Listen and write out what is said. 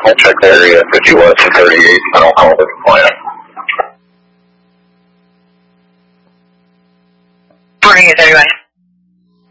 I'll check the area 50 west and 38. I don't know the plan. Morning, is everyone?